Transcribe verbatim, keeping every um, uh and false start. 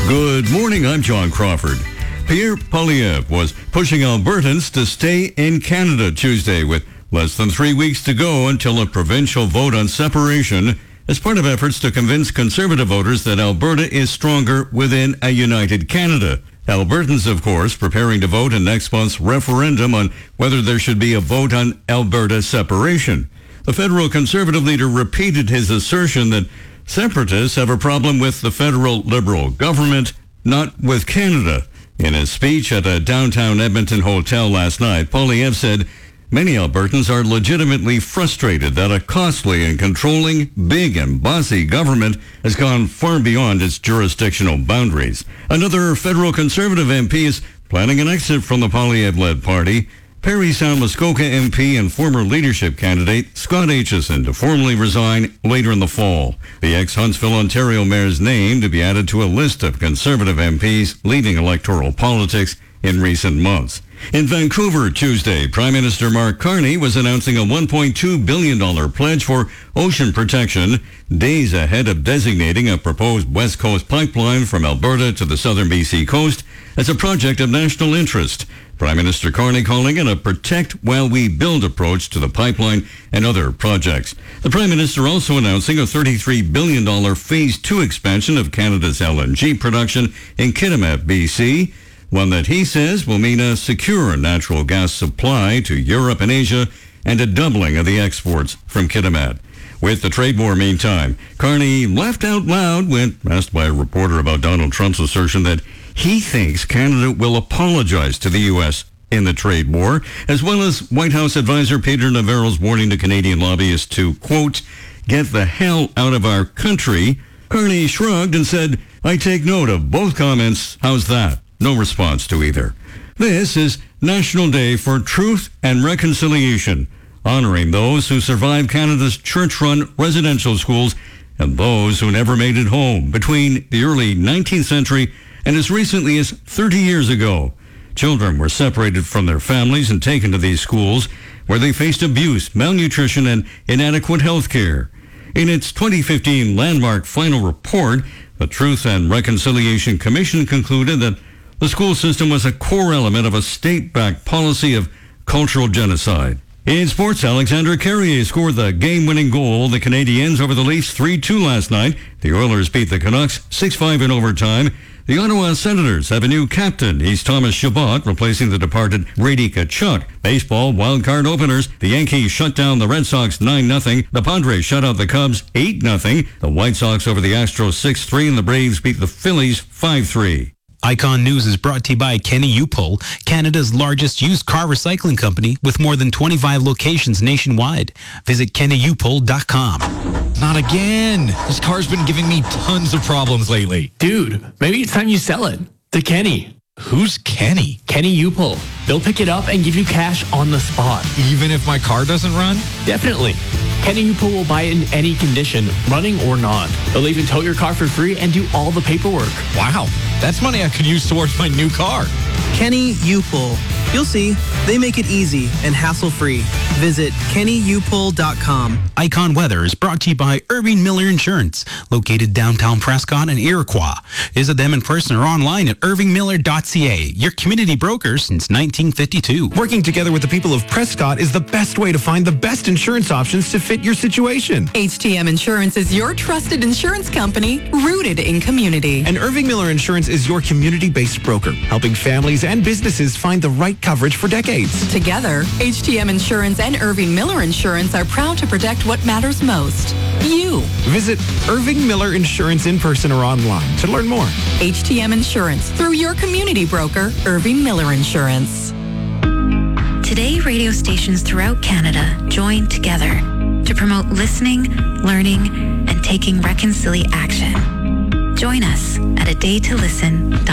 Good morning, I'm John Crawford. Pierre Poilievre was pushing Albertans to stay in Canada Tuesday with less than three weeks to go until a provincial vote on separation as part of efforts to convince Conservative voters that Alberta is stronger within a united Canada. Albertans, of course, preparing to vote in next month's referendum on whether there should be a vote on Alberta separation. The federal Conservative leader repeated his assertion that separatists have a problem with the federal Liberal government, not with Canada. In his speech at a downtown Edmonton hotel last night, Poilievre said many Albertans are legitimately frustrated that a costly and controlling, big and bossy government has gone far beyond its jurisdictional boundaries. Another federal Conservative M P is planning an exit from the Poilievre-led party. Parry Sound Muskoka M P and former leadership candidate Scott Aitchison to formally resign later in the fall. The ex-Huntsville, Ontario mayor's name to be added to a list of Conservative M Ps leading electoral politics in recent months. In Vancouver Tuesday, Prime Minister Mark Carney was announcing a one point two billion dollars pledge for ocean protection, days ahead of designating a proposed West Coast pipeline from Alberta to the southern B C coast as a project of national interest. Prime Minister Carney calling it a protect while we build approach to the pipeline and other projects. The Prime Minister also announcing a thirty-three billion dollars Phase two expansion of Canada's L N G production in Kitimat, B C, one that he says will mean a secure natural gas supply to Europe and Asia and a doubling of the exports from Kitimat. With the trade war, meantime, Carney laughed out loud when asked by a reporter about Donald Trump's assertion that he thinks Canada will apologize to the U S in the trade war, as well as White House advisor Peter Navarro's warning to Canadian lobbyists to, quote, get the hell out of our country. Carney shrugged and said, I take note of both comments. How's that? No response to either. This is National Day for Truth and Reconciliation, honoring those who survived Canada's church-run residential schools and those who never made it home between the early nineteenth century and as recently as thirty years ago. Children were separated from their families and taken to these schools where they faced abuse, malnutrition, and inadequate health care. In its twenty fifteen landmark final report, the Truth and Reconciliation Commission concluded that the school system was a core element of a state-backed policy of cultural genocide. In sports, Alexander Carrier scored the game-winning goal. The Canadiens over the Leafs three two last night. The Oilers beat the Canucks six five in overtime. The Ottawa Senators have a new captain. He's Thomas Chabot, replacing the departed Brady Tkachuk. Baseball wildcard openers. The Yankees shut down the Red Sox nine nothing. The Padres shut out the Cubs eight nothing. The White Sox over the Astros six three, and the Braves beat the Phillies five three. Icon News is brought to you by Kenny U-Pull, Canada's largest used car recycling company with more than twenty-five locations nationwide. Visit kenny u pull dot com. Not again. This car's been giving me tons of problems lately. Dude, maybe it's time you sell it. To Kenny. Who's Kenny? Kenny U-Pull. They'll pick it up and give you cash on the spot. Even if my car doesn't run? Definitely. Kenny U-Pull will buy it in any condition, running or not. They'll even tow your car for free and do all the paperwork. Wow, that's money I could use towards my new car. Kenny U-Pull. You'll see, they make it easy and hassle-free. Visit kenny u pull dot com. Icon Weather is brought to you by Irving Miller Insurance, located downtown Prescott and Iroquois. Visit them in person or online at irving miller dot c a, your community broker since nineteen fifty-two. Working together with the people of Prescott is the best way to find the best insurance options to fit your situation. H T M Insurance is your trusted insurance company rooted in community. And Irving Miller Insurance is your community-based broker, helping families and businesses find the right coverage for decades. Together, H T M Insurance and Irving Miller Insurance are proud to protect what matters most. You. Visit Irving Miller Insurance in person or online to learn more. H T M Insurance through your community broker, Irving Miller Insurance. Today, radio stations throughout Canada join together to promote listening, learning, and taking reconciliation action. Join us at a day to listen dot com.